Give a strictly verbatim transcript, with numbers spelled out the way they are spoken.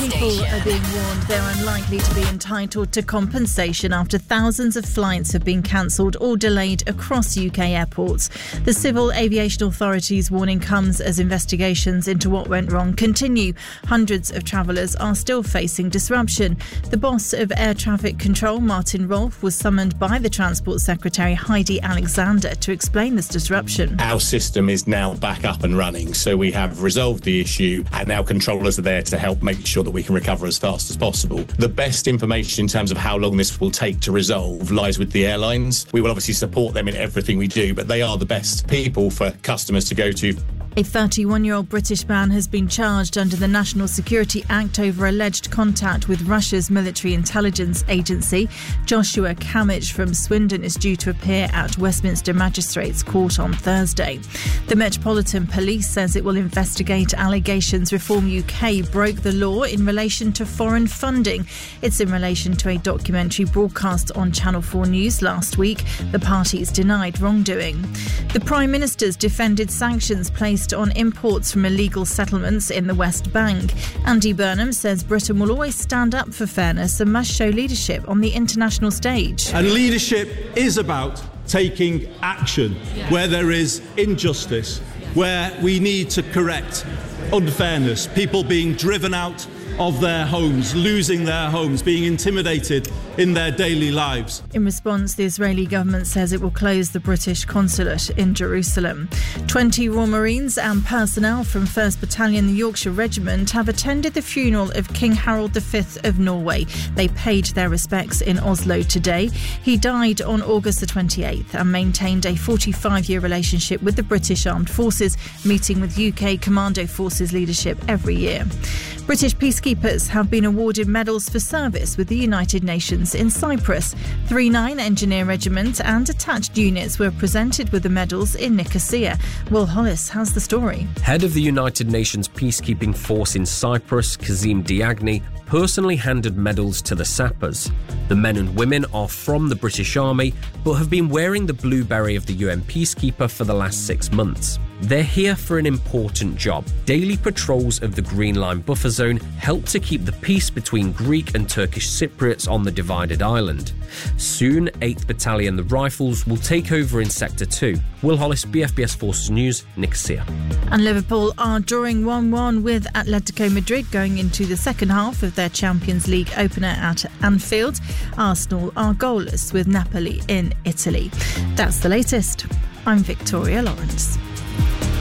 People are being warned they're unlikely to be entitled to compensation after thousands of flights have been cancelled or delayed across U K airports. The Civil Aviation Authority's warning comes as investigations into what went wrong continue. Hundreds of travellers are still facing disruption. The boss of Air Traffic Control, Martin Rolfe, was summoned by the Transport Secretary Heidi Alexander to explain this disruption. Our system is now back up and running, so we have resolved the issue and now controllers are there to help make sure that we can recover as fast as possible. The best information in terms of how long this will take to resolve lies with the airlines. We will obviously support them in everything we do, but they are the best people for customers to go to. A thirty-one-year-old British man has been charged under the National Security Act over alleged contact with Russia's military intelligence agency. Joshua Kamich from Swindon is due to appear at Westminster Magistrates Court on Thursday. The Metropolitan Police says it will investigate allegations Reform U K broke the law in relation to foreign funding. It's in relation to a documentary broadcast on Channel four News last week. The parties denied wrongdoing. The Prime Minister's defended sanctions placed on imports from illegal settlements in the West Bank. Andy Burnham says Britain will always stand up for fairness and must show leadership on the international stage. And leadership is about taking action where there is injustice, where we need to correct unfairness, people being driven out of their homes, losing their homes, being intimidated in their daily lives. In response, the Israeli government says it will close the British consulate in Jerusalem. twenty Royal Marines and personnel from first Battalion, the Yorkshire Regiment, have attended the funeral of King Harald the Fifth of Norway. They paid their respects in Oslo today. He died on August the twenty-eighth and maintained a forty-five-year relationship with the British Armed Forces, meeting with U K Commando Forces leadership every year. British peacekeepers have been awarded medals for service with the United Nations in Cyprus. three nine Engineer Regiment and attached units were presented with the medals in Nicosia. Will Hollis has the story. Head of the United Nations Peacekeeping Force in Cyprus, Kazim Diagni, personally handed medals to the sappers. The men and women are from the British Army, but have been wearing the blue beret of the U N Peacekeeper for the last six months. They're here for an important job. Daily patrols of the Green Line buffer zone help to keep the peace between Greek and Turkish Cypriots on the divided island. Soon, eighth Battalion, the Rifles, will take over in Sector two. Will Hollis, B F B S Forces News, Nicosia. And Liverpool are drawing one one with Atletico Madrid going into the second half of their Champions League opener at Anfield. Arsenal are goalless with Napoli in Italy. That's the latest. I'm Victoria Lawrence.